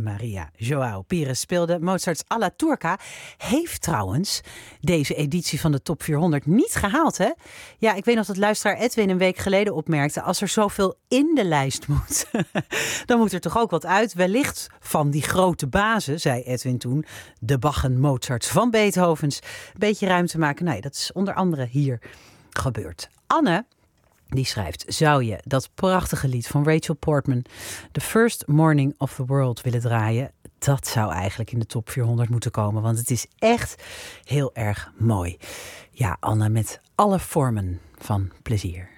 Maria João Pires speelde Mozarts Alla Turca. Heeft trouwens deze editie van de Top 400 niet gehaald, hè? Ja, ik weet nog dat luisteraar Edwin een week geleden opmerkte... als er zoveel in de lijst moet, dan moet er toch ook wat uit. Wellicht van die grote bazen, zei Edwin toen. De Bachen Mozarts van Beethovens. Een beetje ruimte maken. Nee, dat is onder andere hier gebeurd. Anne... die schrijft, zou je dat prachtige lied van Rachel Portman... The First Morning of the World willen draaien? Dat zou eigenlijk in de top 400 moeten komen. Want het is echt heel erg mooi. Ja, Anne, met alle vormen van plezier.